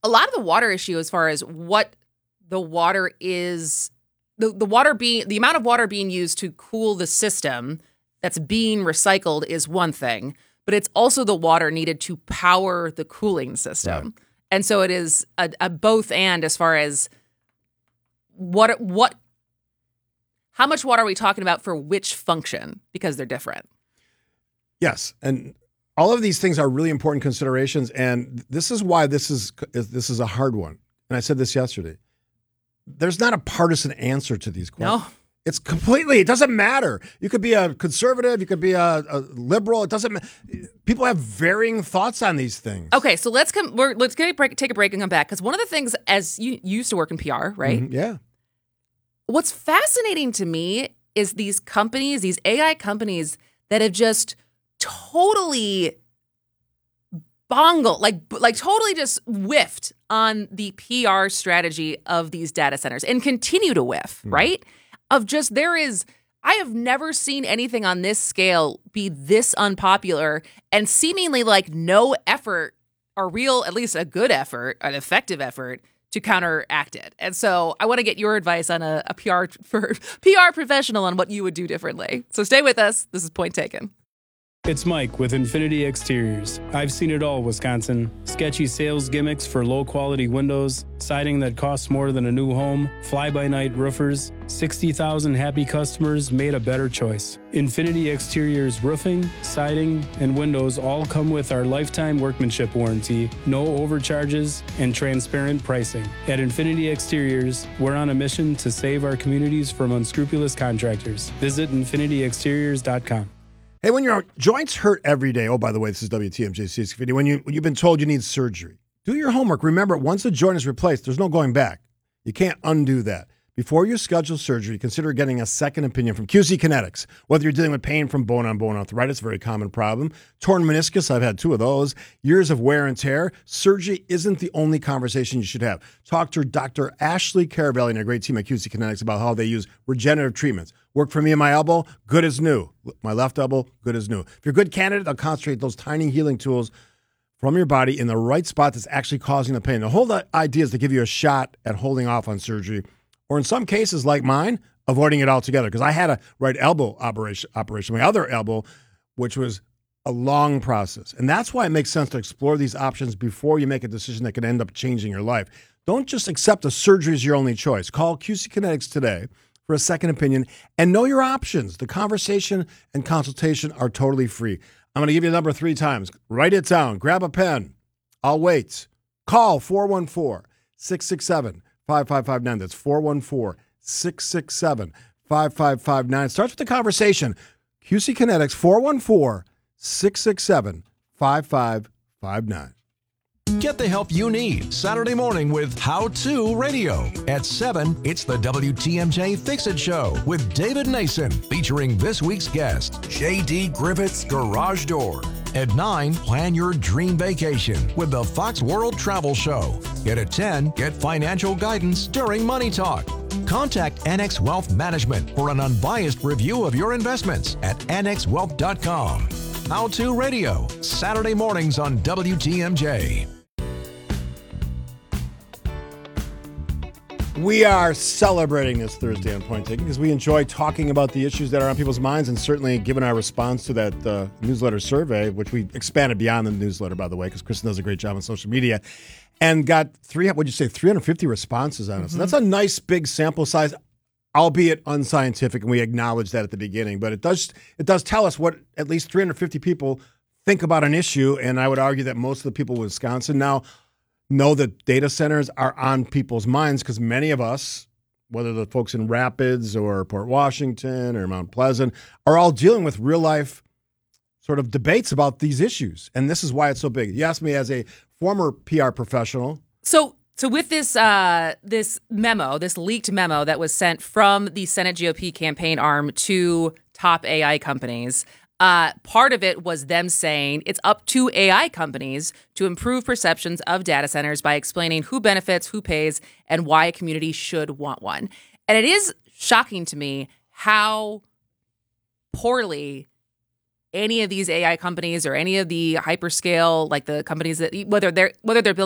lot of the water issue, as far as what the water is, the amount of water being used to cool the system that's being recycled is one thing, but it's also the water needed to power the cooling system. Right. And so it is a both and as far as how much water are we talking about for which function, because they're different. Yes, and all of these things are really important considerations, and this is why this is a hard one. And I said this yesterday. There's not a partisan answer to these questions. No. It doesn't matter. You could be a conservative, you could be a liberal. It doesn't matter. People have varying thoughts on these things. Okay, so let's take a break and come back, because one of the things, as you used to work in PR, right? Mm-hmm, yeah. What's fascinating to me is these companies, these AI companies that have just totally bungled, like totally just whiffed on the PR strategy of these data centers and continue to whiff, right? I have never seen anything on this scale be this unpopular and seemingly like no effort, or real, at least a good effort, an effective effort to counteract it. And so I want to get your advice on a PR professional on what you would do differently. So stay with us. This is Point Taken. It's Mike with Infinity Exteriors. I've seen it all, Wisconsin. Sketchy sales gimmicks for low-quality windows, siding that costs more than a new home, fly-by-night roofers. 60,000 happy customers made a better choice. Infinity Exteriors roofing, siding, and windows all come with our lifetime workmanship warranty, no overcharges, and transparent pricing. At Infinity Exteriors, we're on a mission to save our communities from unscrupulous contractors. Visit infinityexteriors.com. Hey, when your joints hurt every day, oh, by the way, this is WTMJ 650, when you've been told you need surgery, do your homework. Remember, once a joint is replaced, there's no going back. You can't undo that. Before you schedule surgery, consider getting a second opinion from QC Kinetics. Whether you're dealing with pain from bone-on-bone arthritis, a very common problem, torn meniscus, I've had 2 of those, years of wear and tear, surgery isn't the only conversation you should have. Talk to Dr. Ashley Caravelli and a great team at QC Kinetics about how they use regenerative treatments. Worked for me and my elbow, good as new. My left elbow, good as new. If you're a good candidate, they'll concentrate those tiny healing tools from your body in the right spot that's actually causing the pain. The whole idea is to give you a shot at holding off on surgery, or in some cases like mine, avoiding it altogether. Because I had a right elbow operation, my other elbow, which was a long process. And that's why it makes sense to explore these options before you make a decision that could end up changing your life. Don't just accept a surgery as your only choice. Call QC Kinetics today for a second opinion and know your options. The conversation and consultation are totally free. I'm going to give you the number 3 times. Write it down. Grab a pen. I'll wait. Call 414-667-5559. That's 414-667-5559. Starts with the conversation. QC Kinetics, 414-667-5559. Get the help you need Saturday morning with How To Radio. At 7, it's the WTMJ Fix-It Show with David Nason, featuring this week's guest, J.D. Griffith's Garage Door. At 9, plan your dream vacation with the Fox World Travel Show. And at 10, get financial guidance during Money Talk. Contact Annex Wealth Management for an unbiased review of your investments at annexwealth.com. How To Radio, Saturday mornings on WTMJ. We are celebrating this Thursday on Point Taken because we enjoy talking about the issues that are on people's minds, and certainly given our response to that newsletter survey, which we expanded beyond the newsletter, by the way, because Kristen does a great job on social media, and got 350 responses on it. So that's a nice big sample size, albeit unscientific, and we acknowledge that at the beginning. But it does tell us what at least 350 people think about an issue, and I would argue that most of the people in Wisconsin now know that data centers are on people's minds, because many of us, whether the folks in Rapids or Port Washington or Mount Pleasant, are all dealing with real-life sort of debates about these issues. And this is why it's so big. You asked me as a former PR professional. So with this this leaked memo that was sent from the Senate GOP campaign arm to top AI companies, part of it was them saying it's up to AI companies to improve perceptions of data centers by explaining who benefits, who pays, and why a community should want one. And it is shocking to me how poorly any of these AI companies or any of the hyperscale, like the companies that whether they're building